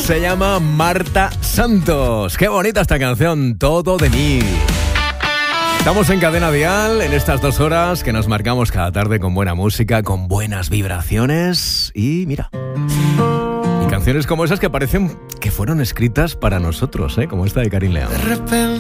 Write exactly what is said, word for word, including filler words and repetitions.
Se llama Marta Santos. Qué bonita esta canción, Todo de mí. Estamos en Cadena Dial en estas dos horas que nos marcamos cada tarde con buena música, con buenas vibraciones y mira, y canciones como esas que parecen que fueron escritas para nosotros, ¿eh? Como esta de Karin León. De repente